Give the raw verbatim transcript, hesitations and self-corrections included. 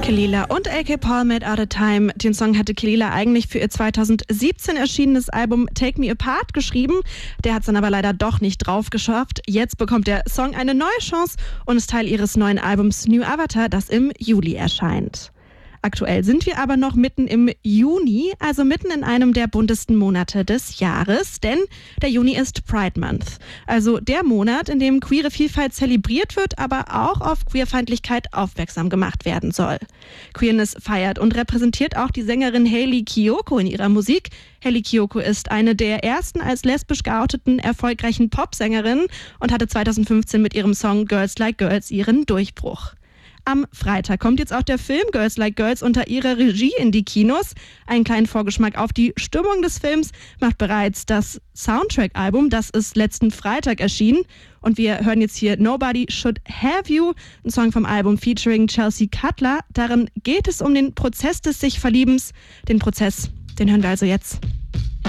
Kelela und A K Paul mit Out of Time. Den Song hatte Kelela eigentlich für ihr zweitausendsiebzehn erschienenes Album Take Me Apart geschrieben. Der hat es dann aber leider doch nicht drauf geschafft. Jetzt bekommt der Song eine neue Chance und ist Teil ihres neuen Albums New Avatar, das im Juli erscheint. Aktuell sind wir aber noch mitten im Juni, also mitten in einem der buntesten Monate des Jahres, denn der Juni ist Pride Month. Also der Monat, in dem queere Vielfalt zelebriert wird, aber auch auf Queerfeindlichkeit aufmerksam gemacht werden soll. Queerness feiert und repräsentiert auch die Sängerin Hayley Kiyoko in ihrer Musik. Hayley Kiyoko ist eine der ersten als lesbisch geouteten erfolgreichen Popsängerinnen und hatte zweitausendfünfzehn mit ihrem Song Girls Like Girls ihren Durchbruch. Am Freitag kommt jetzt auch der Film Girls Like Girls unter ihrer Regie in die Kinos. Einen kleinen Vorgeschmack auf die Stimmung des Films macht bereits das Soundtrack-Album, das ist letzten Freitag erschienen. Und wir hören jetzt hier Nobody Should Have You, ein Song vom Album featuring Chelsea Cutler. Darin geht es um den Prozess des Sich-Verliebens. Den Prozess, den hören wir also jetzt.